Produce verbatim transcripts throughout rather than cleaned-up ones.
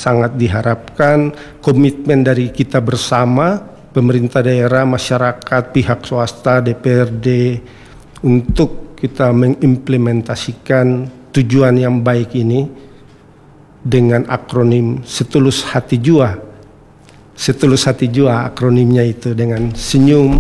sangat diharapkan komitmen dari kita bersama, pemerintah daerah, masyarakat, pihak swasta, D P R D, untuk kita mengimplementasikan tujuan yang baik ini dengan akronim Setulus Hati Jua. Setulus Hati Jua akronimnya itu, dengan senyum,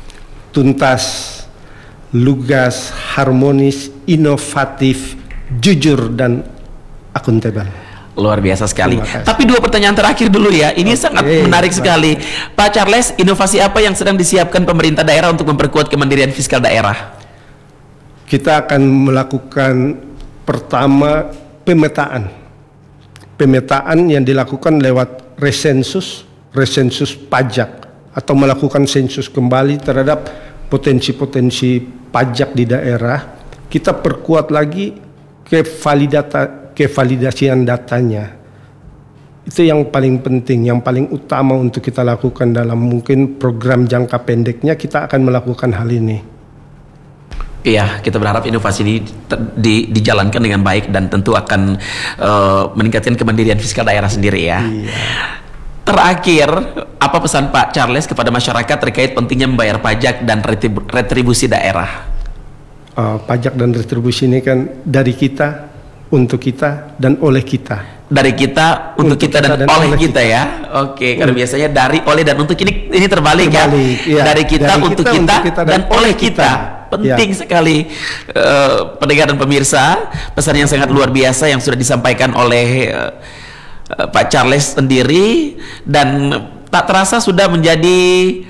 tuntas, lugas, harmonis, inovatif, jujur, dan akuntabel. Luar biasa sekali. Tapi dua pertanyaan terakhir dulu ya. Ini okay, sangat menarik baik. sekali. Pak Charles, inovasi apa yang sedang disiapkan pemerintah daerah untuk memperkuat kemandirian fiskal daerah? Kita akan melakukan pertama pemetaan. Pemetaan yang dilakukan lewat resensus, resensus pajak, atau melakukan sensus kembali terhadap potensi-potensi pajak di daerah. Kita perkuat lagi kevalidata kevalidasian datanya. Itu yang paling penting, yang paling utama untuk kita lakukan dalam mungkin program jangka pendeknya. Kita akan melakukan hal ini. Iya, kita berharap inovasi ini di, dijalankan dengan baik dan tentu akan uh, meningkatkan kemandirian fiskal daerah sendiri ya. Iya. Terakhir, apa pesan Pak Charles kepada masyarakat terkait pentingnya membayar pajak dan retribusi daerah? Uh, pajak dan retribusi ini kan dari kita, untuk kita, dan oleh kita. Dari kita, untuk, untuk kita, kita dan, dan oleh kita, kita ya. Oke, karena biasanya dari, oleh, dan untuk, ini ini terbalik, terbalik ya. ya. Dari kita, dari untuk, kita, kita, untuk kita, dan, dan oleh kita. kita. Penting ya. sekali uh, pendengar dan pemirsa, pesan yang sangat luar biasa yang sudah disampaikan oleh uh, uh, Pak Charles sendiri, dan tak terasa sudah menjadi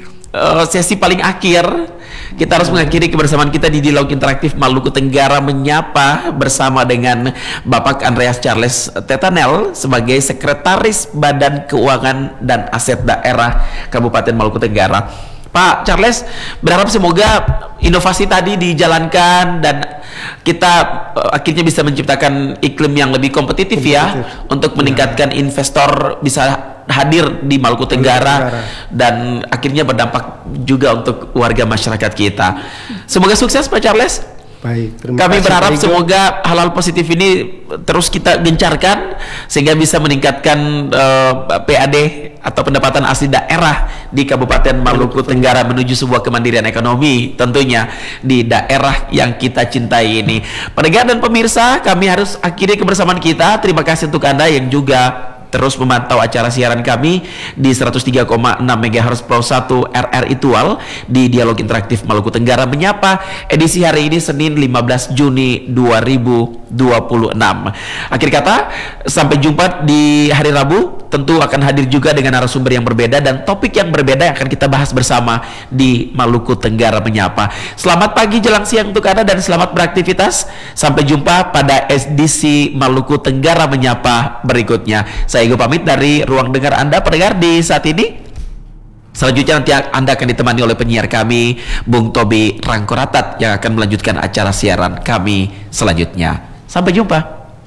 uh, sesi paling akhir. Kita harus mengakhiri kebersamaan kita di Dialog Interaktif Maluku Tenggara Menyapa bersama dengan Bapak Andreas Charles Tetanel sebagai Sekretaris Badan Keuangan dan Aset Daerah Kabupaten Maluku Tenggara. Pak Charles, berharap semoga inovasi tadi dijalankan dan kita uh, akhirnya bisa menciptakan iklim yang lebih kompetitif, kompetitif. ya untuk meningkatkan ya. investor bisa hadir di Maluku Tenggara dan akhirnya berdampak juga untuk warga masyarakat kita. Semoga sukses Pak Charles. Baik, terima Kami kasih, berharap Pak semoga hal-hal positif ini terus kita gencarkan sehingga bisa meningkatkan uh, P A D atau pendapatan asli daerah di Kabupaten Maluku Tenggara menuju sebuah kemandirian ekonomi tentunya di daerah yang kita cintai ini. Pendengar dan pemirsa, kami harus akhiri kebersamaan kita. Terima kasih untuk Anda yang juga terus memantau acara siaran kami di seratus tiga koma enam megahertz Pro satu R R I Tual di Dialog Interaktif Maluku Tenggara Menyapa edisi hari ini Senin lima belas Juni dua ribu dua puluh enam. Akhir kata, sampai jumpa di hari Rabu, tentu akan hadir juga dengan narasumber yang berbeda dan topik yang berbeda yang akan kita bahas bersama di Maluku Tenggara Menyapa. Selamat pagi jelang siang untuk Anda dan selamat beraktivitas. Sampai jumpa pada edisi Maluku Tenggara Menyapa berikutnya. Saya Ego pamit dari ruang dengar Anda pendengar di saat ini. Selanjutnya nanti Anda akan ditemani oleh penyiar kami, Bung Tobi Rangkoratat, yang akan melanjutkan acara siaran kami selanjutnya. Sampai jumpa.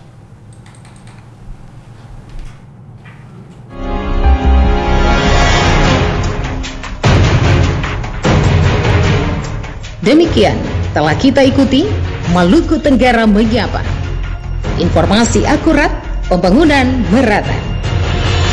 Demikian telah kita ikuti Maluku Tenggara Menyapa. Informasi akurat, pembangunan merata.